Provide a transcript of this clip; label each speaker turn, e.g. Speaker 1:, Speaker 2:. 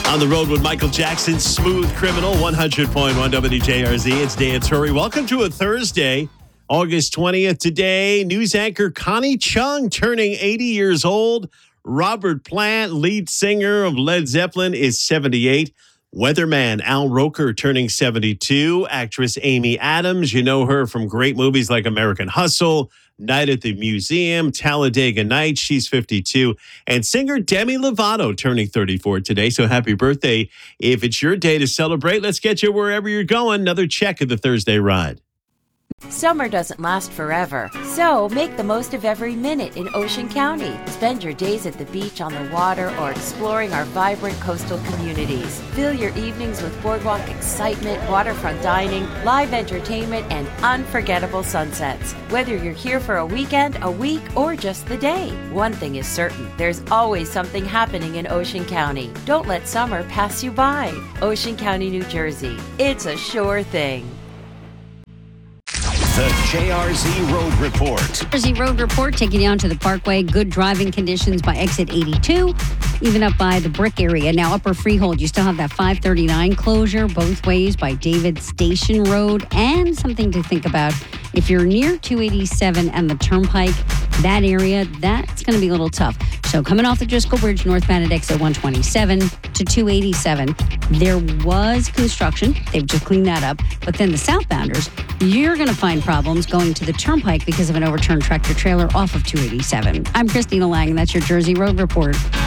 Speaker 1: On the road with Michael Jackson, Smooth Criminal, 100.1 WJRZ. It's Dan Torrey. Welcome to a Thursday, August 20th. Today, news anchor Connie Chung turning 80 years old. Robert Plant, lead singer of Led Zeppelin, is 78. Weatherman Al Roker turning 72. Actress Amy Adams, you know her from great movies like American Hustle, Night at the Museum, Talladega Nights, she's 52. And singer Demi Lovato turning 34 today, so happy birthday. If it's your day to celebrate, let's get you wherever you're going. Another check of the Thursday ride.
Speaker 2: Summer doesn't last forever, so make the most of every minute in Ocean County. Spend your days at the beach, on the water, or exploring our vibrant coastal communities. Fill your evenings with boardwalk excitement, waterfront dining, live entertainment, and unforgettable sunsets. Whether you're here for a weekend, a week, or just the day, one thing is certain. There's always something happening in Ocean County. Don't let summer pass you by. Ocean County, New Jersey. It's a sure thing.
Speaker 3: The JRZ Road Report.
Speaker 4: JRZ Road Report taking you onto the Parkway. Good driving conditions by exit 82, even up by the Brick area. Now, Upper Freehold, you still have that 539 closure both ways by David Station Road. And something to think about, if you're near 287 and the Turnpike, that area, that's going to be a little tough. So coming off the Driscoll Bridge, northbound at exit 127 to 287, there was construction. They've just cleaned that up. But then the southbounders, you're going to find problems going to the Turnpike because of an overturned tractor trailer off of 287. I'm Christina Lang, and that's your Jersey Road Report.